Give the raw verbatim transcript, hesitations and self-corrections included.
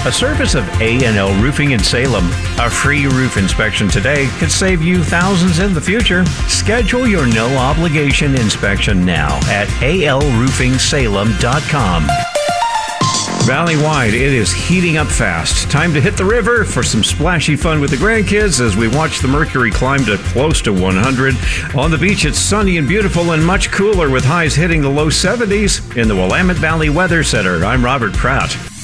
a service of A and L Roofing in Salem. A free roof inspection today could save you thousands in the future. Schedule your no-obligation inspection now at A L roofing salem dot com. Valley-wide, it is heating up fast. Time to hit the river for some splashy fun with the grandkids as we watch the mercury climb to close to one hundred. On the beach, it's sunny and beautiful and much cooler with highs hitting the low seventies. In the Willamette Valley Weather Center, I'm Robert Pratt.